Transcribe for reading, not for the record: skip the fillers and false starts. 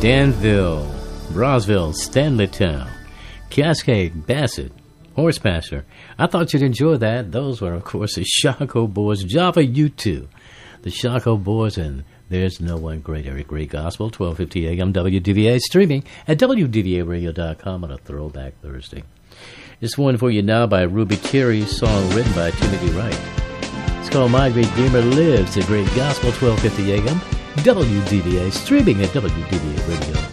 Danville, Brosville, Stanleytown, Cascade, Bassett, Horsepasture. I thought you'd enjoy that. Those were, of course, the Shockoe Boys, Java U2, the Shockoe Boys, and There's No One Greater. Great Gospel, 1250 AM WDVA, streaming at WDVAradio.com on a Throwback Thursday. This one for you now by Ruby Terry, song written by Timothy Wright. It's called My Redeemer Lives, a Great Gospel, 1250 AM WDVA, streaming at WDVAradio.com.